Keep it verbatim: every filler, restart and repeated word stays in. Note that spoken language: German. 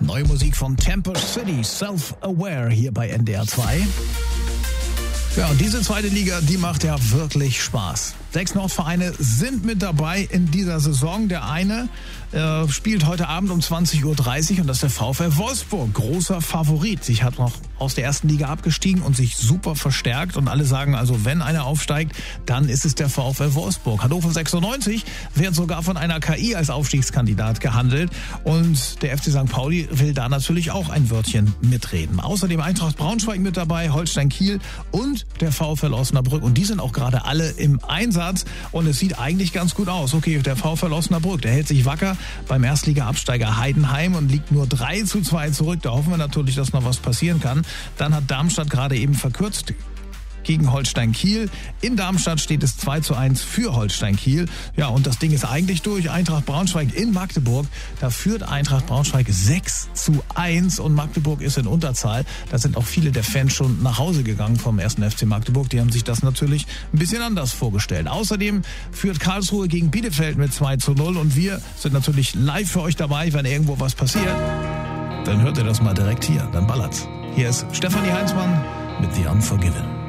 Neue Musik von Temper City, Self-Aware hier bei N D R zwei. Ja, und diese zweite Liga, die macht ja wirklich Spaß. Sechs Nordvereine sind mit dabei in dieser Saison. Der eine äh, spielt heute Abend um zwanzig Uhr dreißig und das ist der VfL Wolfsburg. Großer Favorit. Sich hat noch aus der ersten Liga abgestiegen und sich super verstärkt. Und alle sagen also, wenn einer aufsteigt, dann ist es der VfL Wolfsburg. Hannover sechsundneunzig wird sogar von einer K I als Aufstiegskandidat gehandelt. Und der F C Sankt Pauli will da natürlich auch ein Wörtchen mitreden. Außerdem Eintracht Braunschweig mit dabei, Holstein Kiel und der VfL Osnabrück. Und die sind auch gerade alle im Einsatz. Und es sieht eigentlich ganz gut aus. Okay, der VfL Osnabrück, der hält sich wacker beim Erstliga-Absteiger Heidenheim und liegt nur drei zu zwei zurück. Da hoffen wir natürlich, dass noch was passieren kann. Dann hat Darmstadt gerade eben verkürzt gegen Holstein Kiel. In Darmstadt steht es zwei zu eins für Holstein Kiel. Ja, und das Ding ist eigentlich durch. Eintracht Braunschweig in Magdeburg. Da führt Eintracht Braunschweig sechs zu eins und Magdeburg ist in Unterzahl. Da sind auch viele der Fans schon nach Hause gegangen vom ersten F C Magdeburg. Die haben sich das natürlich ein bisschen anders vorgestellt. Außerdem führt Karlsruhe gegen Bielefeld mit zwei zu null und wir sind natürlich live für euch dabei, wenn irgendwo was passiert. Dann hört ihr das mal direkt hier, dann ballert's. Hier ist Stefanie Heinzmann mit The Unforgiven.